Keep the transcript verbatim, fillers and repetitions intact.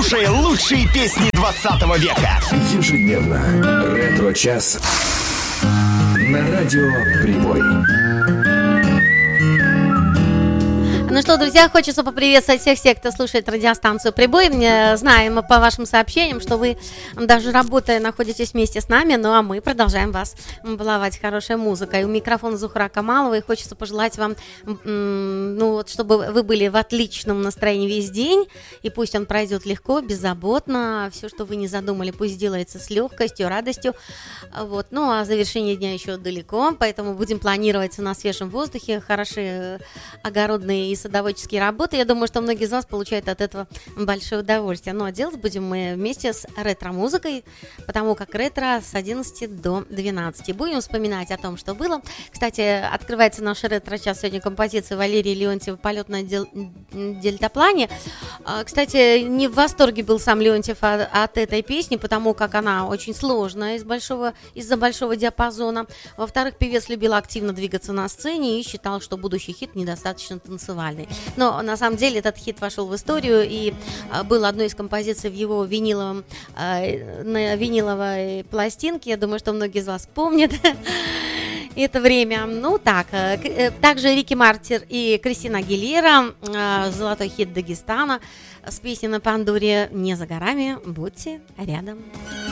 слушай лучшие песни двадцатого века. Ежедневно. Ретро-час на радио Прибой. Ну что, друзья, хочется поприветствовать всех всех, кто слушает радиостанцию «Прибой». Знаем по вашим сообщениям, что вы, даже работая, находитесь вместе с нами, ну а мы продолжаем вас баловать хорошей музыкой. У микрофона Зухра Камалова, и хочется пожелать вам, ну вот, чтобы вы были в отличном настроении весь день, и пусть он пройдет легко, беззаботно, все, что вы не задумали, пусть делается с легкостью, радостью. Вот. Ну а завершение дня еще далеко, поэтому будем планировать на свежем воздухе хорошие огородные и садоводческие работы. Я думаю, что многие из вас получают от этого большое удовольствие. Ну а делать будем мы вместе с ретро-музыкой, потому как ретро с одиннадцати до двенадцати. Будем вспоминать о том, что было. Кстати, открывается наш ретро-час сегодня композиция Валерии Леонтьева «Полет на дел... дельтаплане». Кстати, не в восторге был сам Леонтьев от этой песни, потому как она очень сложная из большого... из-за большого диапазона. Во-вторых, певец любил активно двигаться на сцене и считал, что будущий хит недостаточно танцевальный. Но на самом деле этот хит вошел в историю и а, был одной из композиций в его виниловом, а, на виниловой пластинке. Я думаю, что многие из вас помнят это время. Ну так, также Рики Мартин и Кристина Агилера, золотой хит Дагестана с песней на Пандуре «Не за горами, будьте рядом».